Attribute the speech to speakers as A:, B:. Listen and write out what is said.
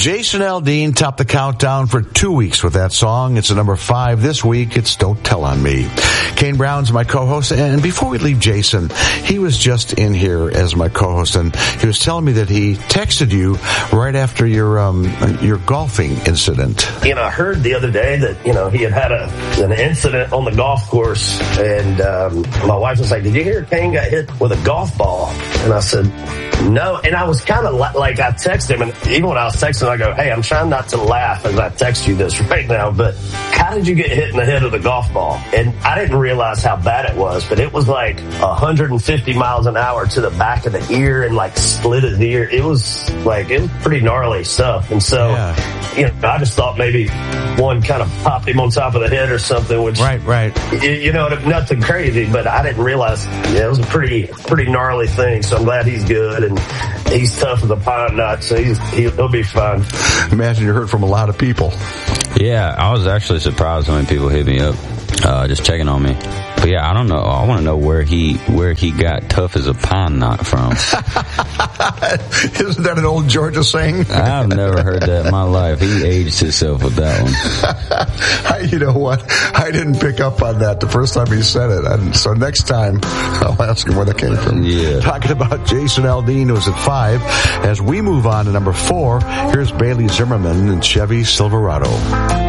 A: Jason Aldean topped the countdown for 2 weeks with that song. It's at number 5 this week. It's Don't Tell on Me. Kane Brown's my co-host, and before we leave Jason, he was just in here as my co-host, and he was telling me that he texted you right after your golfing incident.
B: I heard the other day that, he had an incident on the golf course, and my wife was like, "Did you hear Kane got hit with a golf ball?" And I said, "No." And I was kind of like, I texted him, and even when I was texting, I go, "Hey, I'm trying not to laugh as I text you this right now, but how did you get hit in the head with a golf ball?" And I didn't realize how bad it was, but it was like 150 miles an hour to the back of the ear and like split his ear. It was pretty gnarly stuff. And so, I just thought maybe one kind of popped him on top of the head or something, which,
A: right.
B: Nothing crazy, but I didn't realize it was a pretty gnarly thing. So I'm glad he's good, and he's tough as a pine knot, so he'll be fine.
A: Imagine you heard from a lot of people.
C: Yeah, I was actually surprised how many people hit me up, just checking on me. But yeah, I don't know. I want to know where he got tough as a pine knot from.
A: Isn't that an old Georgia saying?
C: I've never heard that in my life. He aged himself with that one.
A: You know what? I didn't pick up on that the first time he said it. And so next time, I'll ask him where that came from.
C: Yeah. Talking
A: about Jason Aldean, who's at 5. As we move on to number 4, here's Bailey Zimmerman and Chevy Silverado.